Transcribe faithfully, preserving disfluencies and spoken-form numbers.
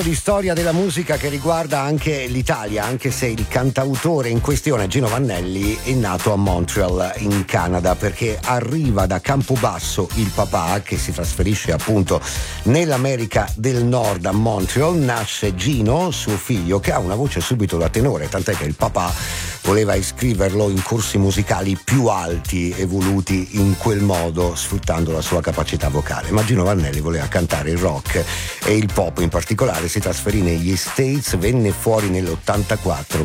Di storia della musica che riguarda anche l'Italia, anche se il cantautore in questione, Gino Vannelli, è nato a Montreal in Canada, perché arriva da Campobasso il papà, che si trasferisce appunto nell'America del Nord a Montreal. Nasce Gino, suo figlio, che ha una voce subito da tenore, tant'è che il papà voleva iscriverlo in corsi musicali più alti, evoluti in quel modo, sfruttando la sua capacità vocale. Ma Gino Vannelli voleva cantare il rock e il pop in particolare. Si trasferì negli States, venne fuori nell'ottantaquattro